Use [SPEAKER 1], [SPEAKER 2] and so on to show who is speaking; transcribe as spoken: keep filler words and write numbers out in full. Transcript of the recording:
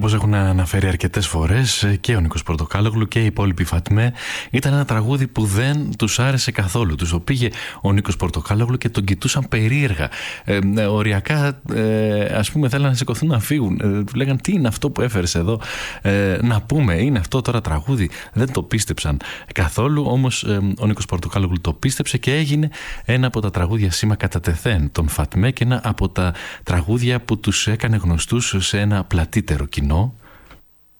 [SPEAKER 1] Όπως έχουν αναφέρει αρκετές φορές και ο Νίκος Πορτοκάλογλου και οι υπόλοιποι Φατμέ, ήταν ένα τραγούδι που δεν τους άρεσε καθόλου. Τους το πήγε ο Νίκος Πορτοκάλογλου και τον κοιτούσαν περίεργα. Ε, ε, οριακά, ε, ας πούμε, θέλανε να σηκωθούν να φύγουν. Ε, του λέγαν τι είναι αυτό που έφερες εδώ, ε, να πούμε, είναι αυτό τώρα τραγούδι. Δεν το πίστεψαν καθόλου, όμως ε, ο Νίκος Πορτοκάλογλου το πίστεψε και έγινε ένα από τα τραγούδια σήμα κατά τεθέν των Φατμέ και ένα από τα τραγούδια που τους έκανε γνωστούς σε ένα πλατύτερο κοινό.